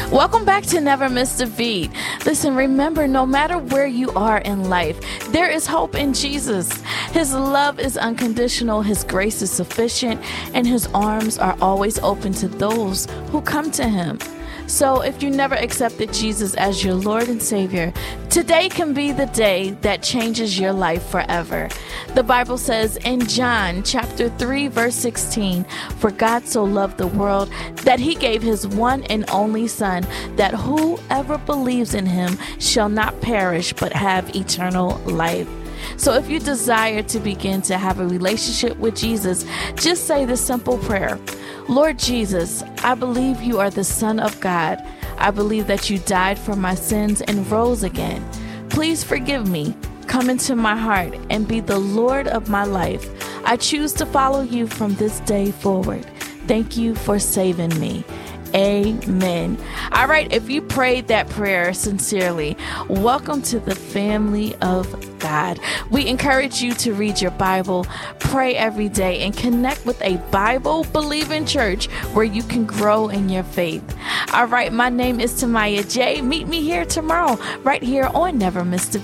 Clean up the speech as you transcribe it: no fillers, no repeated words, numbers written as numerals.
Welcome back to Never Miss a Beat. Listen, remember, no matter where you are in life, there is hope in Jesus. His love is unconditional, His grace is sufficient, and His arms are always open to those who come to Him. So if you never accepted Jesus as your Lord and Savior, today can be the day that changes your life forever. The Bible says in John chapter 3, verse 16, "For God so loved the world that He gave His one and only Son, that whoever believes in Him shall not perish but have eternal life." So if you desire to begin to have a relationship with Jesus, just say this simple prayer. Lord Jesus, I believe you are the Son of God. I believe that you died for my sins and rose again. Please forgive me. Come into my heart and be the Lord of my life. I choose to follow you from this day forward. Thank you for saving me. Amen. All right, if you prayed that prayer sincerely, welcome to the family of God. We encourage you to read your Bible, pray every day, and connect with a Bible-believing church where you can grow in your faith. All right, my name is Tamaya J. Meet me here tomorrow, right here on Never Miss a